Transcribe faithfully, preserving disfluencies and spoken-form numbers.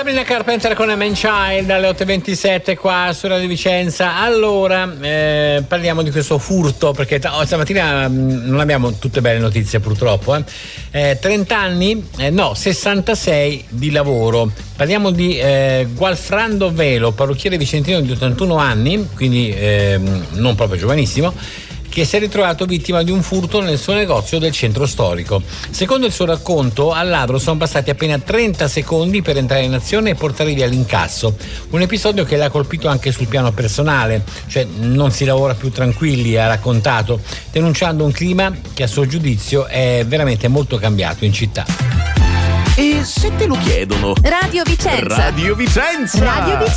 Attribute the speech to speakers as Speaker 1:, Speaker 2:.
Speaker 1: Sabrina Carpenter con A Man Child alle otto e ventisette qua su Radio Vicenza. Allora, eh, parliamo di questo furto, perché t- oh, stamattina mh, non abbiamo tutte belle notizie purtroppo. Eh. Eh, trenta anni, eh, no, sessantasei di lavoro. Parliamo di eh, Gualfrando Velo, parrucchiere vicentino di ottantuno anni, quindi eh, non proprio giovanissimo, che si è ritrovato vittima di un furto nel suo negozio del centro storico. Secondo il suo racconto, al ladro sono bastati appena trenta secondi per entrare in azione e portare via l'incasso. Un episodio che l'ha colpito anche sul piano personale, cioè non si lavora più tranquilli, ha raccontato, denunciando un clima che a suo giudizio è veramente molto cambiato in città.
Speaker 2: E se te lo chiedono?
Speaker 3: Radio Vicenza.
Speaker 2: Radio Vicenza.
Speaker 3: Radio Vicenza.